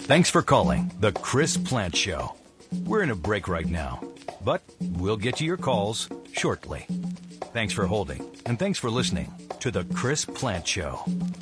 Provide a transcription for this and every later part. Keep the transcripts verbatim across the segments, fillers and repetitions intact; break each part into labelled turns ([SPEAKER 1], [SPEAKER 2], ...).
[SPEAKER 1] Thanks for calling The Chris Plant Show. We're in a break right now, but we'll get to your calls shortly. Thanks for holding, and thanks for listening to The Chris Plant Show.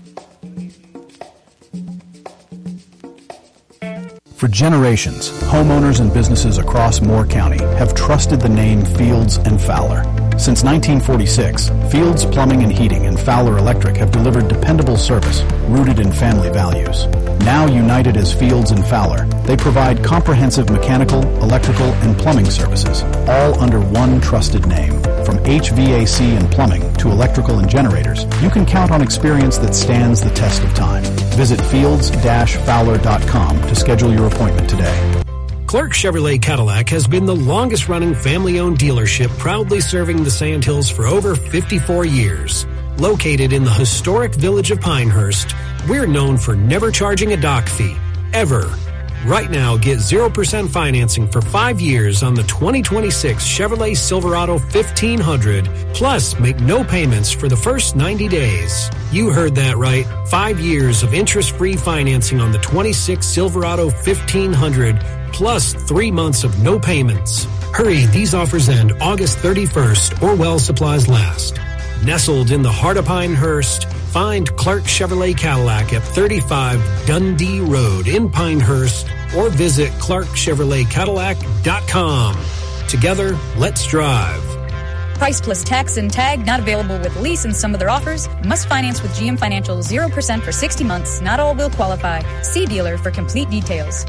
[SPEAKER 2] For generations, homeowners and businesses across Moore County have trusted the name Fields and Fowler. Since nineteen forty-six, Fields Plumbing and Heating and Fowler Electric have delivered dependable service rooted in family values. Now united as Fields and Fowler, they provide comprehensive mechanical, electrical, and plumbing services, all under one trusted name. From H V A C and plumbing to electrical and generators, you can count on experience that stands the test of time. Visit fields dash fowler dot com to schedule your appointment today.
[SPEAKER 3] Clark Chevrolet Cadillac has been the longest-running family-owned dealership, proudly serving the Sandhills for over fifty-four years. Located in the historic village of Pinehurst, we're known for never charging a dock fee, ever. Right now, get zero percent financing for five years on the twenty twenty-six Chevrolet Silverado fifteen hundred, plus make no payments for the first ninety days. You heard that right. Five years of interest-free financing on the twenty-six Silverado fifteen hundred, plus three months of no payments. Hurry, these offers end August thirty-first or while supplies last. Nestled in the heart of Pinehurst, find Clark Chevrolet Cadillac at thirty-five Dundee Road in Pinehurst or visit clark chevrolet cadillac dot com. Together, let's drive.
[SPEAKER 4] Price plus tax and tag not available with lease and some other offers. Must finance with G M Financial zero percent for sixty months. Not all will qualify. See dealer for complete details.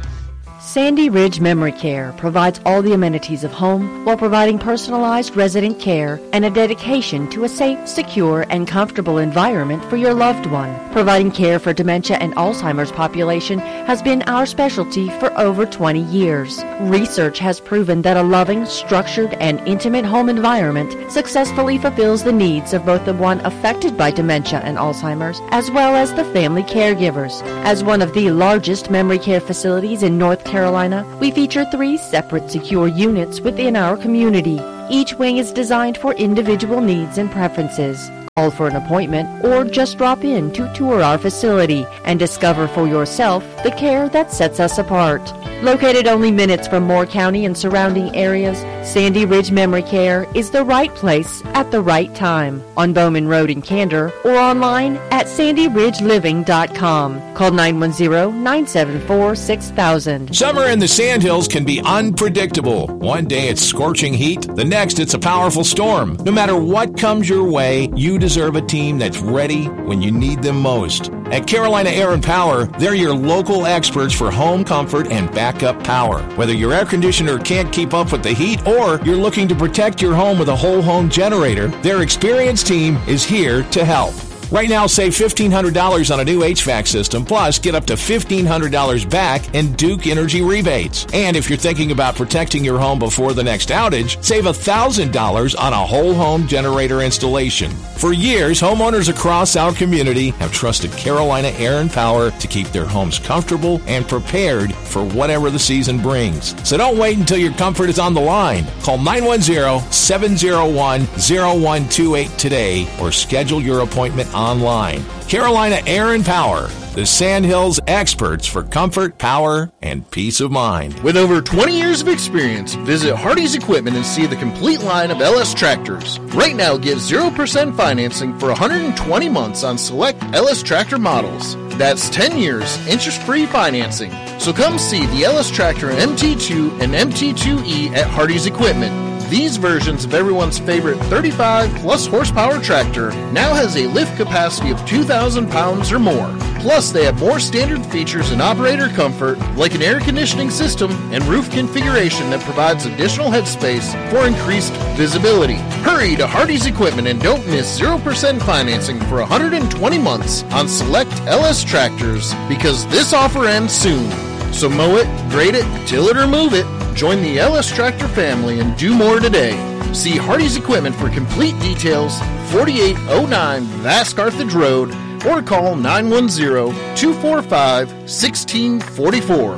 [SPEAKER 5] Sandy Ridge Memory Care provides all the amenities of home while providing personalized resident care and a dedication to a safe, secure, and comfortable environment for your loved one. Providing care for dementia and Alzheimer's population has been our specialty for over twenty years. Research has proven that a loving, structured, and intimate home environment successfully fulfills the needs of both the one affected by dementia and Alzheimer's as well as the family caregivers. As one of the largest memory care facilities in North Carolina, Carolina, we feature three separate secure units within our community. Each wing is designed for individual needs and preferences. Call for an appointment or just drop in to tour our facility and discover for yourself the care that sets us apart. Located only minutes from Moore County and surrounding areas, Sandy Ridge Memory Care is the right place at the right time on Bowman Road in Candor or online at sandy ridge living dot com. Call nine one zero, nine seven four, six thousand.
[SPEAKER 6] Summer in the Sandhills can be unpredictable. One day it's scorching heat, the next it's a powerful storm. No matter what comes your way, you deserve a team that's ready when you need them most. At Carolina Air and Power, they're your local experts for home comfort and backup power. Whether your air conditioner can't keep up with the heat or you're looking to protect your home with a whole home generator, their experienced team is here to help. Right now, save fifteen hundred dollars on a new H V A C system, plus get up to fifteen hundred dollars back in Duke Energy rebates. And if you're thinking about protecting your home before the next outage, save one thousand dollars on a whole home generator installation. For years, homeowners across our community have trusted Carolina Air and Power to keep their homes comfortable and prepared for whatever the season brings. So don't wait until your comfort is on the line. Call nine one zero, seven zero one, zero one two eight today or schedule your appointment online. Carolina Air and Power, the Sandhills experts for comfort, power, and peace of mind.
[SPEAKER 7] With over twenty years of experience, visit Hardy's Equipment and see the complete line of L S tractors. Right now, get zero percent financing for one hundred twenty months on select L S tractor models. That's ten years interest-free financing. So come see the L S Tractor M T two and M T two E at Hardy's Equipment. These versions of everyone's favorite thirty-five plus horsepower tractor now has a lift capacity of two thousand pounds or more. Plus, they have more standard features and operator comfort, like an air conditioning system and roof configuration that provides additional headspace for increased visibility. Hurry to Hardy's Equipment and don't miss zero percent financing for one hundred twenty months on select L S tractors, because this offer ends soon. So mow it, grade it, till it or move it. Join the L S Tractor family and do more today. See Hardy's Equipment for complete details, forty-eight oh nine Vask Carthage Road, or call nine one zero, two four five, one six four four.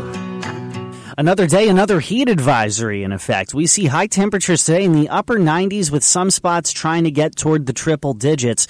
[SPEAKER 8] Another day, another heat advisory in effect. We see high temperatures today in the upper nineties with some spots trying to get toward the triple digits.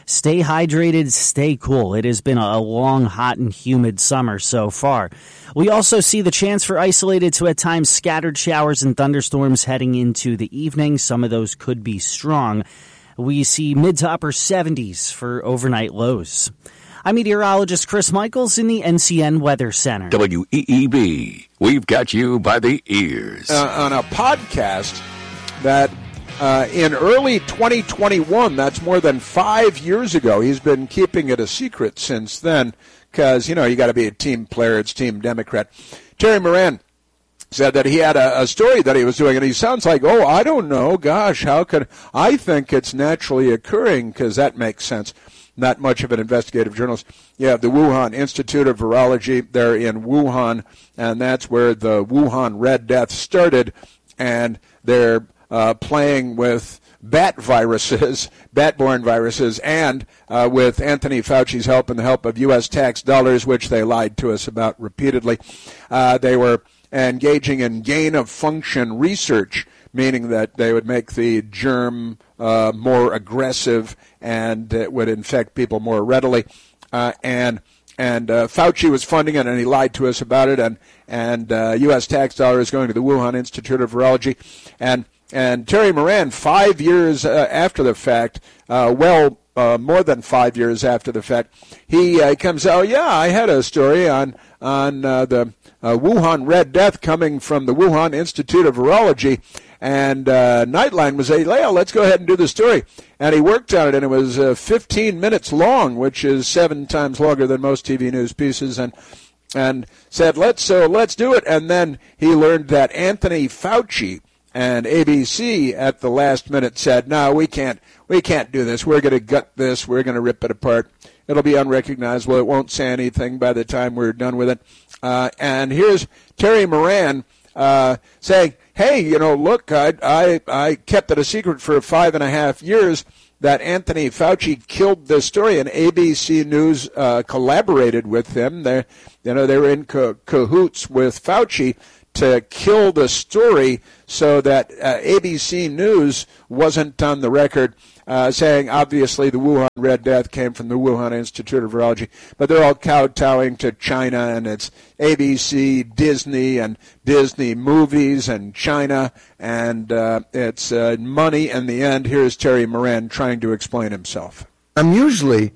[SPEAKER 8] Stay hydrated, stay cool. It has been a long, hot, and humid summer so far. We also see the chance for isolated to at times scattered showers and thunderstorms heading into the evening. Some of those could be strong. We see mid to upper seventies for overnight lows. I'm meteorologist Chris Michaels in the N C N Weather Center.
[SPEAKER 9] W E E B, we've got you by the ears.
[SPEAKER 10] Uh, on a podcast that uh, in early twenty twenty-one, that's more than five years ago, he's been keeping it a secret since then because, you know, you got to be a team player, it's Team Democrat. Terry Moran said that he had a, a story that he was doing, and he sounds like, oh, I don't know, gosh, how could, I think it's naturally occurring because that makes sense. Not much of an investigative journalist. You have the Wuhan Institute of Virology. They're in Wuhan, and that's where the Wuhan Red Death started. And they're uh, playing with bat viruses, bat-borne viruses, and uh, with Anthony Fauci's help and the help of U S tax dollars, which they lied to us about repeatedly. Uh, they were engaging in gain-of-function research, meaning that they would make the germ uh, more aggressive and it would infect people more readily. Uh, and and uh, Fauci was funding it, and he lied to us about it. And and uh, U S tax dollars going to the Wuhan Institute of Virology. And and Terry Moran, five years uh, after the fact, uh, well, uh, more than five years after the fact, he uh, comes, oh yeah, I had a story on on uh, the uh, Wuhan Red Death coming from the Wuhan Institute of Virology. And uh, Nightline was saying, well, let's go ahead and do the story. And he worked on it, and it was uh, fifteen minutes long, which is seven times longer than most T V news pieces, and and said, let's so let's do it. And then he learned that Anthony Fauci and A B C at the last minute said, no, we can't, we can't do this. We're going to gut this. We're going to rip it apart. It'll be unrecognizable. It won't say anything by the time we're done with it. Uh, and here's Terry Moran uh, saying, hey, you know, look, I, I I kept it a secret for five and a half years that Anthony Fauci killed this story, and A B C News uh, collaborated with him. They, you know, they were in ca- cahoots with Fauci to kill the story so that uh, A B C News wasn't on the record uh, saying, obviously, the Wuhan Red Death came from the Wuhan Institute of Virology, but they're all kowtowing to China, and it's A B C, Disney, and Disney movies, and China, and uh, it's uh, money in the end. Here's Terry Moran trying to explain himself.
[SPEAKER 11] I'm usually,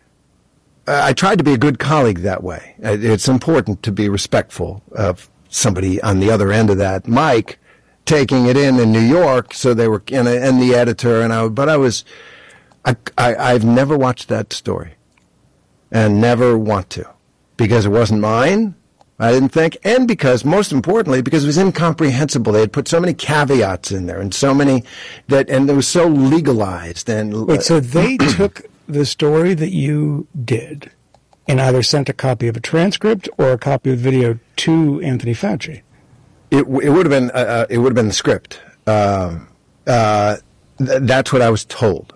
[SPEAKER 11] uh, I tried to be a good colleague that way. It's important to be respectful of somebody on the other end of that. Mike taking it in in New York, so they were, and, and the editor, and I, but I was, I, I, I've never watched that story, and never want to, because it wasn't mine, I didn't think, and because, most importantly, because it was incomprehensible. They had put so many caveats in there, and so many, that, and it was so legalized. And
[SPEAKER 12] Wait, so they took the story that you did, and either sent a copy of a transcript or a copy of video to Anthony Fauci?
[SPEAKER 11] It, it would have been uh, it would have been the script. Uh, uh, th- that's what I was told.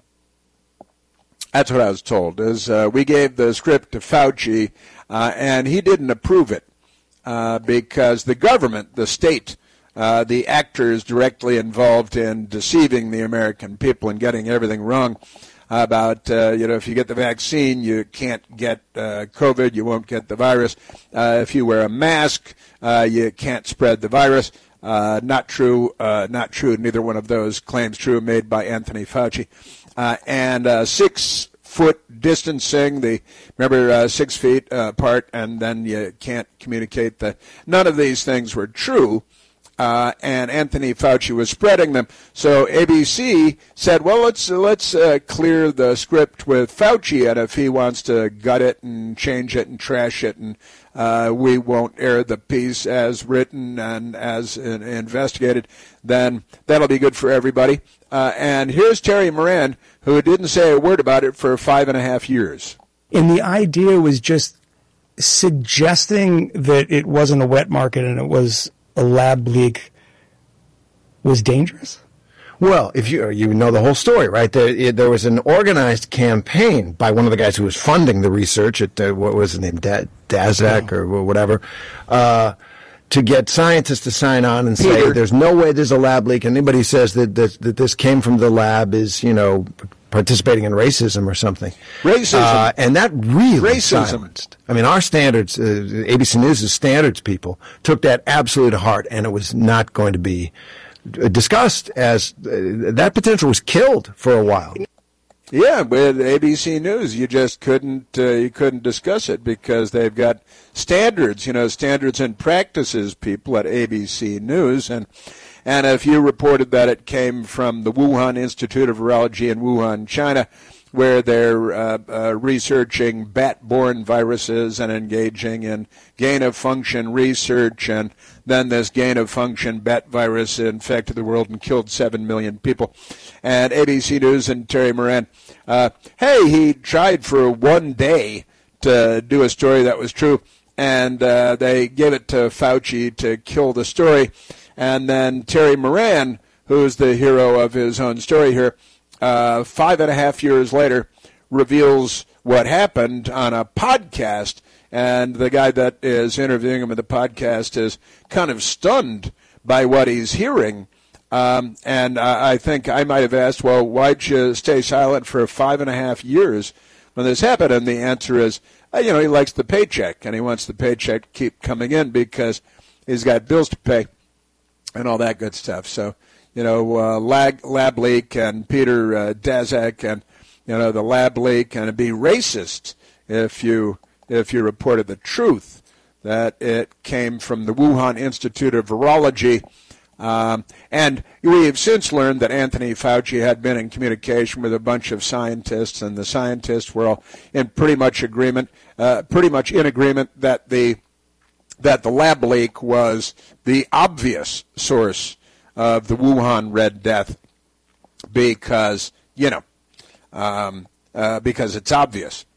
[SPEAKER 10] That's what I was told. Is uh, we gave the script to Fauci, uh, and he didn't approve it uh, because the government, the state, uh, the actors directly involved in deceiving the American people and getting everything wrong about, uh, you know, if you get the vaccine, you can't get uh, COVID, you won't get the virus. Uh, if you wear a mask, uh, you can't spread the virus. Uh, not true, uh, not true. Neither one of those claims true made by Anthony Fauci. Uh, and uh, six-foot distancing, the remember, uh, six feet uh, apart, and then you can't communicate. The, none of these things were true. Uh, and Anthony Fauci was spreading them. So A B C said, well, let's let's uh, clear the script with Fauci, and if he wants to gut it and change it and trash it, and uh, we won't air the piece as written and as uh, investigated, then that'll be good for everybody. Uh, and here's Terry Moran, who didn't say a word about it for five and a half years.
[SPEAKER 12] And the idea was just suggesting that it wasn't a wet market and it was a lab leak was dangerous?
[SPEAKER 11] Well, if you you know the whole story, right? There, there was an organized campaign by one of the guys who was funding the research at, uh, what was his name, da- Daszak oh. or whatever, uh, to get scientists to sign on and say, Peter. There's no way there's a lab leak. Anybody who says that, that, that this came from the lab is, you know, participating in racism or something.
[SPEAKER 10] Racism.
[SPEAKER 11] Uh, and that really
[SPEAKER 10] Racism.
[SPEAKER 11] silenced. I mean, our standards, uh, A B C News' standards people took that absolutely to heart, and it was not going to be discussed as uh, that potential was killed for a while.
[SPEAKER 10] Yeah, with A B C News, you just couldn't uh, you couldn't discuss it because they've got standards, you know, standards and practices people at A B C News, and and if you reported that it came from the Wuhan Institute of Virology in Wuhan, China, where they're uh, uh, researching bat-borne viruses and engaging in gain-of-function research, and then this gain-of-function bat virus infected the world and killed seven million people. And A B C News and Terry Moran, uh, hey, he tried for one day to do a story that was true, and uh, they gave it to Fauci to kill the story. And then Terry Moran, who's the hero of his own story here, Uh, five and a half years later, reveals what happened on a podcast, and the guy that is interviewing him in the podcast is kind of stunned by what he's hearing. Um, and I, I think I might have asked, well, why'd you stay silent for five and a half years when this happened? And the answer is, uh, you know, he likes the paycheck, and he wants the paycheck to keep coming in because he's got bills to pay and all that good stuff. So, you know, uh, lab, lab leak and Peter uh, Daszak and, you know, the lab leak, and it'd be racist if you if you reported the truth that it came from the Wuhan Institute of Virology. Um, and we have since learned that Anthony Fauci had been in communication with a bunch of scientists, and the scientists were all in pretty much agreement, uh, pretty much in agreement that the that the lab leak was the obvious source of the Wuhan Red Death, because, you know, um, uh, because it's obvious.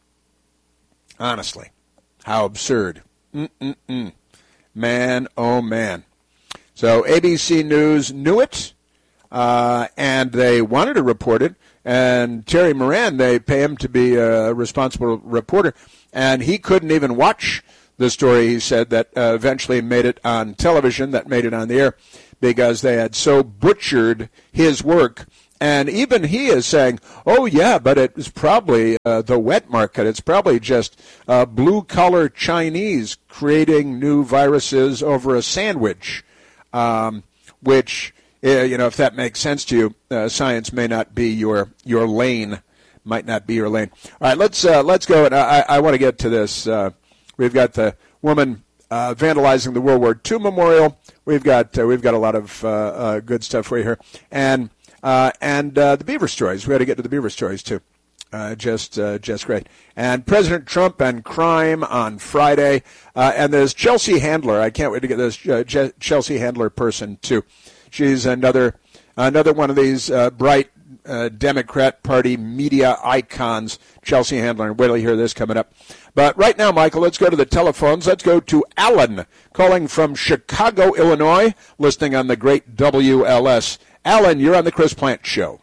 [SPEAKER 10] Honestly, how absurd. Mm-mm-mm. Man, oh man. So A B C News knew it, uh, and they wanted to report it, and Terry Moran, they pay him to be a responsible reporter, and he couldn't even watch the story, he said, that uh, eventually made it on television, that made it on the air, because they had so butchered his work. And even he is saying, oh, yeah, but it was probably uh, the wet market. It's probably just uh, blue-collar Chinese creating new viruses over a sandwich, um, which, uh, you know, if that makes sense to you, uh, science may not be your your lane, might not be your lane. All right, let's, uh, let's go. And I, I want to get to this. Uh, we've got the woman uh, vandalizing the World War Two memorial. We've got uh, we've got a lot of uh, uh, good stuff for you here, and uh, and uh, the Beaver stories. We got to get to the Beaver stories too. Uh, just uh, just great. And President Trump and crime on Friday, uh, and there's Chelsea Handler. I can't wait to get this uh, Je- Chelsea Handler person too. She's another another one of these uh, bright uh, Democrat Party media icons. Chelsea Handler. Wait till you hear this coming up. But right now, Michael, let's go to the telephones. Let's go to Alan, calling from Chicago, Illinois, listening on the great W L S. Alan, you're on the Chris Plante Show.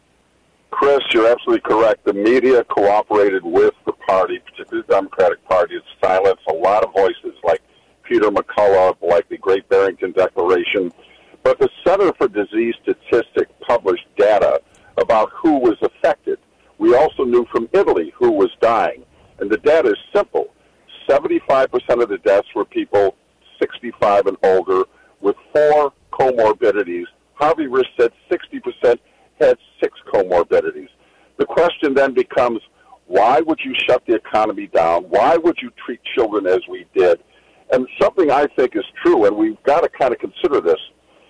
[SPEAKER 13] Chris, you're absolutely correct. The media cooperated with the party, particularly the Democratic Party, to silence a lot of voices like Peter McCullough, like the Great Barrington Declaration. But the Center for Disease Statistics published data about who was affected. We also knew from Italy who was dying. And the data is simple. seventy-five percent of the deaths were people sixty-five and older with four comorbidities. Harvey Risch said sixty percent had six comorbidities. The question then becomes, why would you shut the economy down? Why would you treat children as we did? And something I think is true, and we've got to kind of consider this,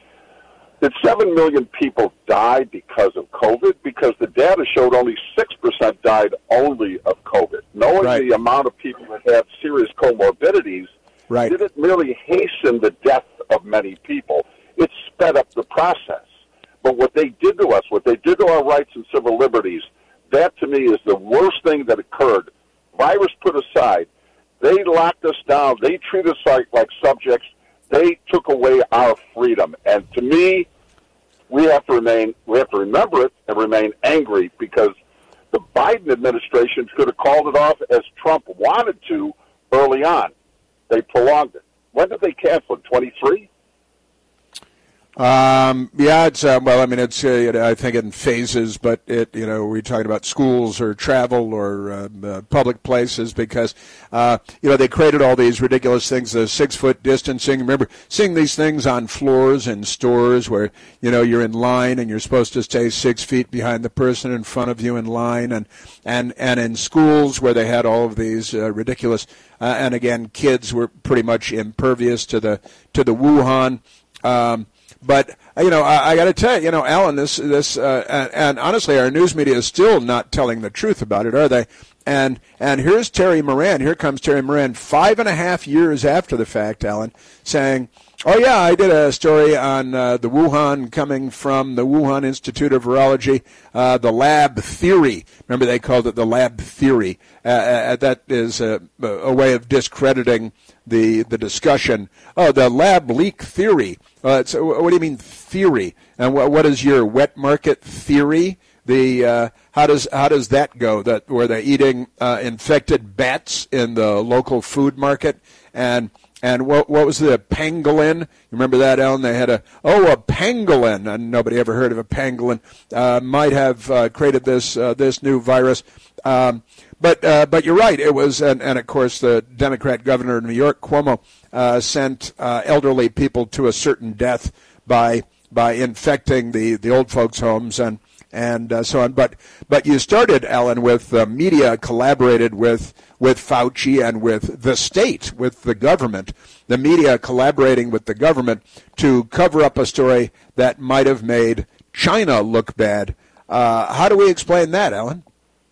[SPEAKER 13] that seven million people died because of COVID, because the data showed only six percent died only of COVID. Knowing right. the amount of people that have serious comorbidities right. didn't merely hasten the death of many people. It sped up the process. But what they did to us, what they did to our rights and civil liberties, that to me is the worst thing that occurred. Virus put aside, they locked us down. They treated us like, like subjects. They took away our freedom. And to me, we have to remain, we have to remember it and remain angry, because the Biden administration could have called it off as Trump wanted to early on. They prolonged it. When did they cancel it? twenty-three?
[SPEAKER 10] Um, yeah, it's uh, well. I mean, it's uh, I think in phases, but it you know we're talking about schools or travel or uh, uh, public places because uh, you know they created all these ridiculous things, the six foot distancing. Remember seeing these things on floors in stores where you know you're in line and you're supposed to stay six feet behind the person in front of you in line, and and and in schools where they had all of these uh, ridiculous. Uh, and again, kids were pretty much impervious to the to the Wuhan. Um, But, you know, I, I got to tell you, you know, Alan, this, this uh, and, and honestly, our news media is still not telling the truth about it, are they? And and here's Terry Moran. Here comes Terry Moran five and a half years after the fact, Alan, saying, oh, yeah, I did a story on uh, the Wuhan coming from the Wuhan Institute of Virology, uh, the lab theory. Remember, they called it the lab theory. Uh, uh, that is a, a way of discrediting the the discussion. Oh, the lab leak theory. Uh, so what do you mean theory? And what, what is your wet market theory? The uh, how does how does that go? That where they're eating uh, infected bats in the local food market, and and what what was the pangolin? You remember that, Alan? They had a oh a pangolin, and nobody ever heard of a pangolin. Uh, might have uh, created this uh, this new virus. Um, But uh, but you're right. It was, and, and of course, the Democrat governor of New York, Cuomo, uh, sent uh, elderly people to a certain death by by infecting the, the old folks' homes and and uh, so on. But but you started, Alan, with the media collaborated with with Fauci and with the state, with the government. The media collaborating with the government to cover up a story that might have made China look bad. Uh, how do we explain that, Alan?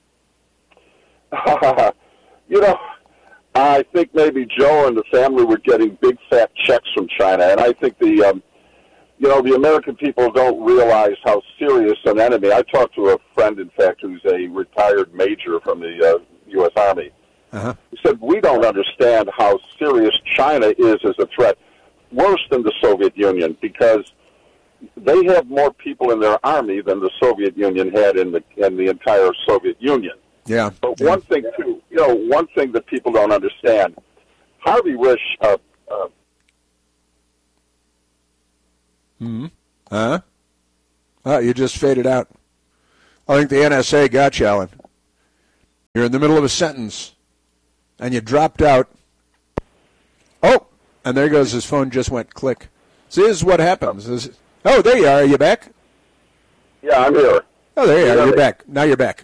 [SPEAKER 13] Uh, you know, I think maybe Joe and the family were getting big fat checks from China, and I think the, um, you know, the American people don't realize how serious an enemy. I talked to a friend, in fact, who's a retired major from the uh, U S Army. Uh-huh. He said, we don't understand how serious China is as a threat, worse than the Soviet Union, because they have more people in their army than the Soviet Union had in the in the entire Soviet Union.
[SPEAKER 10] Yeah.
[SPEAKER 13] But
[SPEAKER 10] yeah.
[SPEAKER 13] one thing, too, you know, one thing that people don't understand, Harvey Risch. Uh, uh,
[SPEAKER 10] hmm. Huh? Oh, you just faded out. I think the N S A got you, Alan. You're in the middle of a sentence, and you dropped out. Oh, and there goes his phone. Just went click. See, this is what happens. This is, oh, there you are. Are you back?
[SPEAKER 13] Yeah, I'm here.
[SPEAKER 10] Oh, there you are. You're back. Now you're back.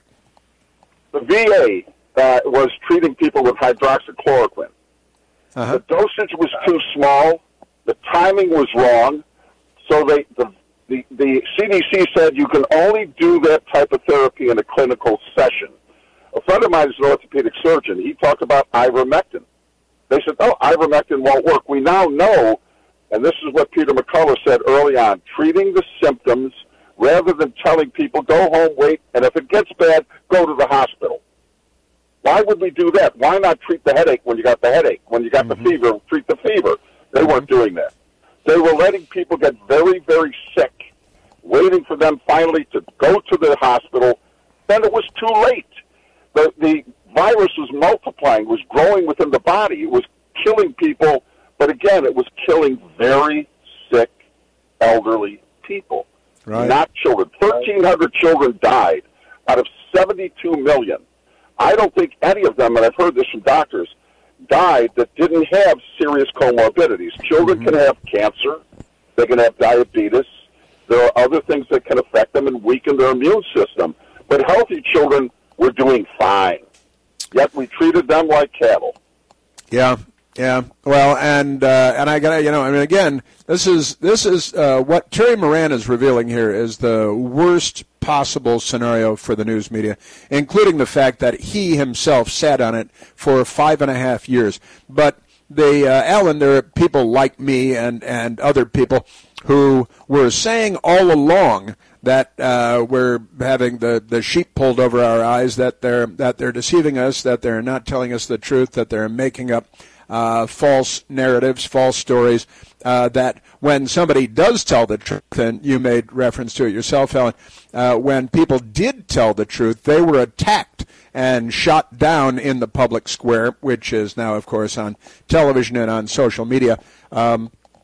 [SPEAKER 13] The V A uh, was treating people with hydroxychloroquine. Uh-huh. The dosage was too small. The timing was wrong. So they, the, the, the C D C said you can only do that type of therapy in a clinical session. A friend of mine is an orthopedic surgeon. He talked about ivermectin. They said, oh, ivermectin won't work. We now know, and this is what Peter McCullough said early on, treating the symptoms rather than telling people, go home, wait, and if it gets bad, go to the hospital. Why would we do that? Why not treat the headache when you got the headache? When you got mm-hmm. the fever, treat the fever. They mm-hmm. weren't doing that. They were letting people get very, very sick, waiting for them finally to go to the hospital. Then it was too late. The, the virus was multiplying, was growing within the body. It was killing people, but again, it was killing very sick, elderly people. Right. Not children. thirteen hundred children died out of seventy-two million. I don't think any of them, and I've heard this from doctors, died that didn't have serious comorbidities. Children mm-hmm. can have cancer. They can have diabetes. There are other things that can affect them and weaken their immune system. But healthy children were doing fine. Yet we treated them like cattle.
[SPEAKER 10] Yeah. Yeah, well, and uh, and I got you know, I mean, again, this is this is uh, what Terry Moran is revealing here is the worst possible scenario for the news media, including the fact that he himself sat on it for five and a half years. But the uh, Alan, there are people like me and and other people who were saying all along that uh, we're having the, the sheep pulled over our eyes, that they're that they're deceiving us, that they're not telling us the truth, that they're making up Uh, false narratives, false stories, uh, that when somebody does tell the truth, and you made reference to it yourself, Helen, uh, when people did tell the truth, they were attacked and shot down in the public square, which is now, of course, on television and on social media. Um,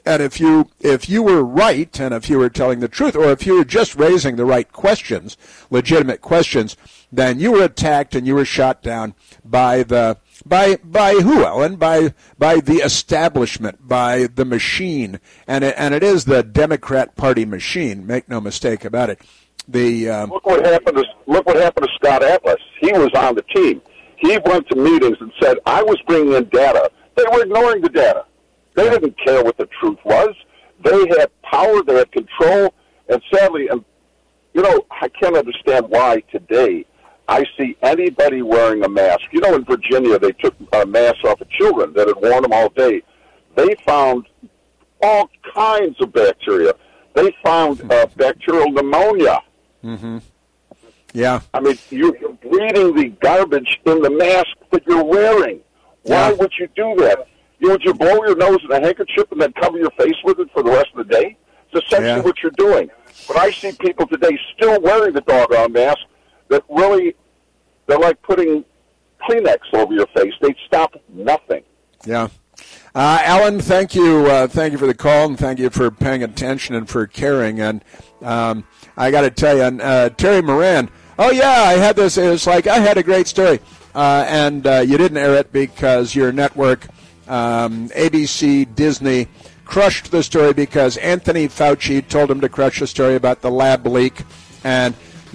[SPEAKER 10] and if you if you were right, and if you were telling the truth, or if you were just raising the right questions, legitimate questions, then you were attacked and you were shot down by the by by who, Ellen? By by the establishment, by the machine, and it, and it is the Democrat Party machine. Make no mistake about it. The um,
[SPEAKER 13] look what happened to look what happened to Scott Atlas. He was on the team. He went to meetings and said, "I was bringing in data." They were ignoring the data. They didn't care what the truth was. They had power. They had control. And sadly, and you know, I can't understand why today I see anybody wearing a mask. You know, in Virginia, they took uh, masks off of children that had worn them all day. They found all kinds of bacteria. They found uh, bacterial pneumonia.
[SPEAKER 10] Mm-hmm. Yeah.
[SPEAKER 13] I mean, you're breathing the garbage in the mask that you're wearing. Why
[SPEAKER 10] Yeah.
[SPEAKER 13] would you do that? You would you blow your nose in a handkerchief and then cover your face with it for the rest of the day? It's essentially
[SPEAKER 10] Yeah.
[SPEAKER 13] what you're doing. But I see people today still wearing the doggone mask that really, they're like putting Kleenex over your face. They stop nothing.
[SPEAKER 10] Yeah. Uh, Alan, thank you. Uh, thank you for the call, and thank you for paying attention and for caring. And um, I got to tell you, and, uh, Terry Moran, oh, yeah, I had this. It was like, I had a great story. Uh, and uh, you didn't air it because your network, um, A B C, Disney, crushed the story because Anthony Fauci told him to crush the story about the lab leak. And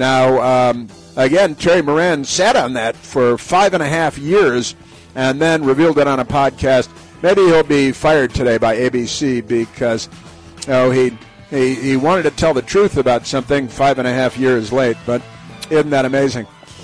[SPEAKER 10] now, um, again, Terry Moran sat on that for five and a half years and then revealed it on a podcast. Maybe he'll be fired today by A B C because oh, he, he he wanted to tell the truth about something five and a half years late. But isn't that amazing?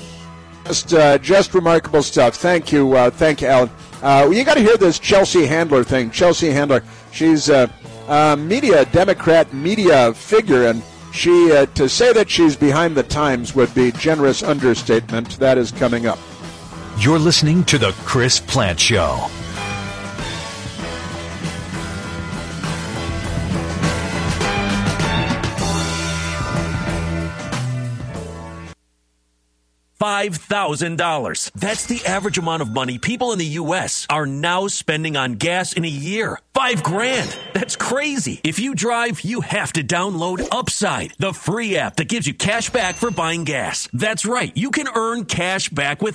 [SPEAKER 10] Just, uh, just remarkable stuff. Thank you, uh, thank you, Alan. Uh, you got to hear this Chelsea Handler thing. Chelsea Handler, she's a, a media Democrat media figure, and she uh, to say that she's behind the times would be generous understatement. That is coming up.
[SPEAKER 1] You're listening to The Chris Plant Show.
[SPEAKER 14] five thousand dollars. That's the average amount of money people in the U S are now spending on gas in a year. Five grand. That's crazy. If you drive, you have to download Upside, the free app that gives you cash back for buying gas. That's right. You can earn cash back with